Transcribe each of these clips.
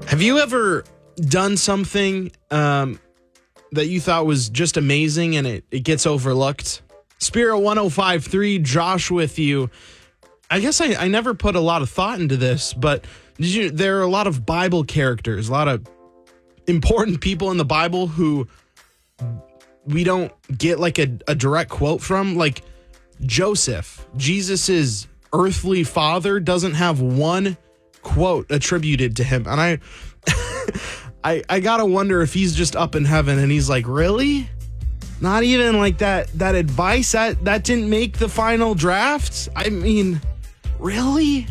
Have you ever done something that you thought was just amazing and it gets overlooked? Spirit 105.3, Josh with you. I guess I never put a lot of thought into this, but there are a lot of Bible characters, a lot of important people in the Bible who we don't get like a direct quote from. Like Joseph, Jesus's earthly father, doesn't have one quote attributed to him. And I gotta wonder if he's just up in heaven and he's like, really? Not even like that advice that didn't make the final draft? I mean, really?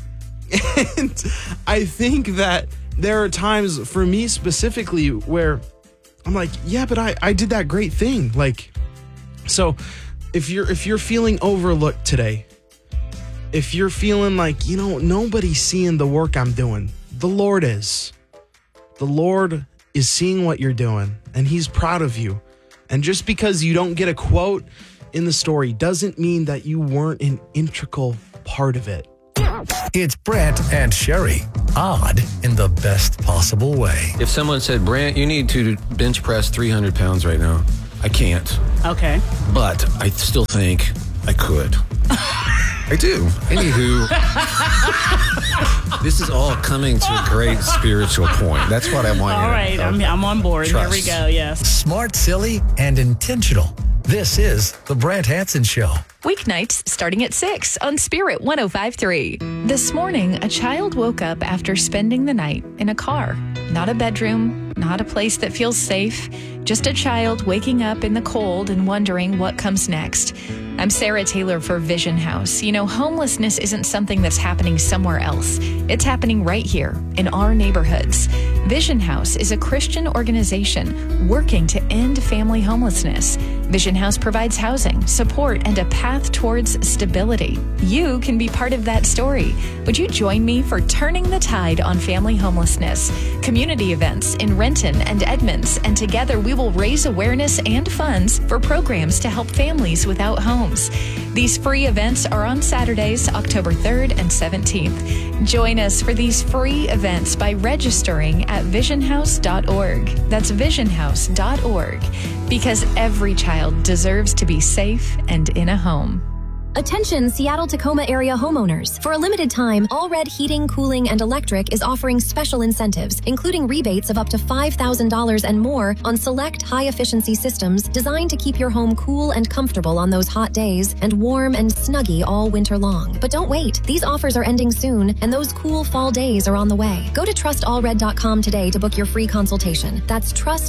And I think that there are times for me specifically where I'm like, yeah, but I did that great thing. Like, so if you're feeling overlooked today, if you're feeling like, nobody's seeing the work I'm doing, the Lord is. The Lord is seeing what you're doing, and he's proud of you. And just because you don't get a quote in the story doesn't mean that you weren't an integral part of it. It's Brant and Sherry. Odd in the best possible way. If someone said, Brant, you need to bench press 300 pounds right now, I can't. Okay. But I still think I could. I do. Anywho, this is all coming to a great spiritual point. That's what I want you to All right, I'm on board. Trust. Here we go, yes. Smart, silly, and intentional. This is The Brant Hansen Show. Weeknights starting at 6 on Spirit 105.3. This morning, a child woke up after spending the night in a car. Not a bedroom, not a place that feels safe, just a child waking up in the cold and wondering what comes next. I'm Sarah Taylor for Vision House. Homelessness isn't something that's happening somewhere else. It's happening right here in our neighborhoods. Vision House is a Christian organization working to end family homelessness. Vision House provides housing, support, and a path towards stability. You can be part of that story. Would you join me for Turning the Tide on Family Homelessness? Community events in Renton and Edmonds, and together we will raise awareness and funds for programs to help families without homes. These free events are on Saturdays, October 3rd and 17th. Join us for these free events by registering at visionhouse.org. That's visionhouse.org. Because every child deserves to be safe and in a home. Attention Seattle-Tacoma area homeowners. For a limited time, All Red Heating, Cooling, and Electric is offering special incentives, including rebates of up to $5,000 and more on select high-efficiency systems designed to keep your home cool and comfortable on those hot days and warm and snuggy all winter long. But don't wait. These offers are ending soon, and those cool fall days are on the way. Go to trustallred.com today to book your free consultation. That's trustallred.com